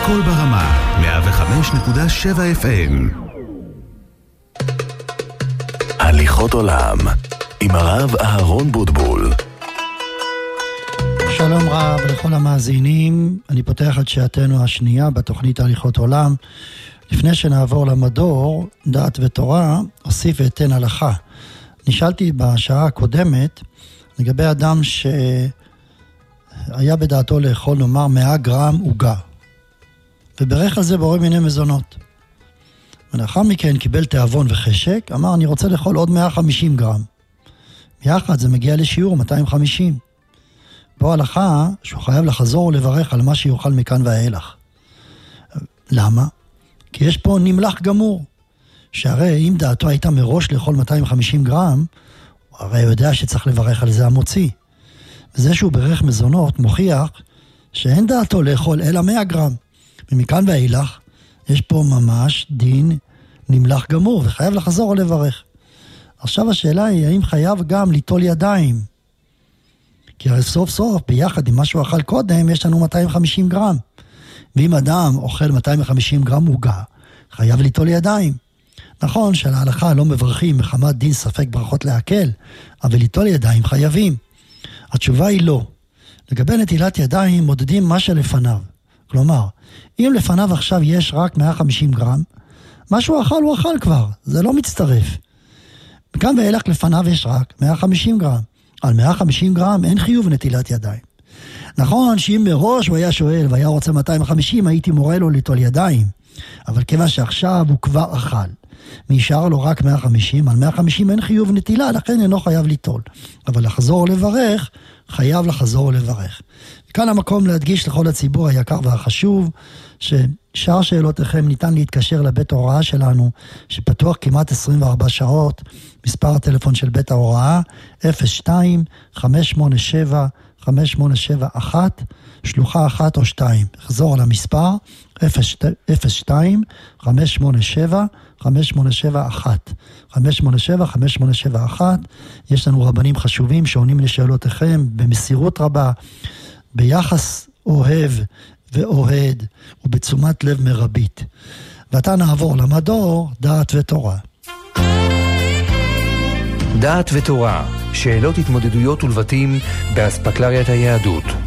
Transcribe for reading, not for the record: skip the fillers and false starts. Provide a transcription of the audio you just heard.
הכל ברמה, 105.7 FM. הליכות עולם, עם הרב אהרון בוטבול. שלום רב לכל המאזינים, אני פותח את שעתנו השנייה בתוכנית הליכות עולם. לפני שנעבור למדור, דעת ותורה, אוסיף ואתן הלכה. נשאלתי בשעה הקודמת לגבי אדם שהיה בדעתו לאכול נאמר 100 גרם עוגה, וברך על זה בורא מיני מזונות. ולאחר מכן קיבל תיאבון וחשק, אמר אני רוצה לאכול עוד 150 גרם. ביחד זה מגיע לשיעור 250. בו הלכה שהוא חייב לחזור ולברך על מה שיוכל מכאן ואילך. למה? כי יש פה נמלח גמור. שהרי אם דעתו הייתה מראש לאכול 250 גרם, הוא הרי יודע שצריך לברך על זה המוציא. וזה שהוא ברך מזונות מוכיח שאין דעתו לאכול אלא 100 גרם. ומכאן ואילך יש פה ממש דין נמלח גמור וחייב לחזור ולברך. עכשיו השאלה היא האם חייב גם ליטול ידיים. כי הרי סוף סוף ביחד עם מה שהוא אכל קודם יש לנו 250 גרם. ואם אדם אוכל 250 גרם עוגה, חייב ליטול ידיים. נכון שלהלכה לא מברכים מחמת דין ספק ברכות להקל, אבל ליטול ידיים חייבים. התשובה היא לא. לגבי נטילת ידיים מודדים מה שלפניו. כלומר, אם לפניו עכשיו יש רק 150 גרם, מה שהוא אכל הוא אכל כבר, זה לא מצטרף. מכאן ואילך לפניו יש רק 150 גרם. על 150 גרם אין חיוב נטילת ידיים. נכון שאם מראש הוא היה שואל והיה רוצה 250, הייתי מורה לו ליטול ידיים. אבל כיוון שעכשיו הוא כבר אכל, נשאר לו רק 150, על 150 אין חיוב נטילה, לכן אינו חייב ליטול. אבל לחזור לברך, חייב לחזור לברך. כאן המקום להדגיש לכל הציבור היקר והחשוב, ששאר שאלותיכם ניתן להתקשר לבית ההוראה שלנו, שפתוח כמעט 24 שעות, מספר הטלפון של בית ההוראה, 02-587-5871, שלוחה 1 או 2. חזור על המספר, 02-587-5871, 587-5871. יש לנו רבנים חשובים שעונים לשאלותיכם במסירות רבה, ביחס אוהב ואוהד ובתשומת לב מרבית. ועתה נעבור למדור דעת ותורה. דעת ותורה, שאלות התמודדויות ולבטים באספקלריית היהדות.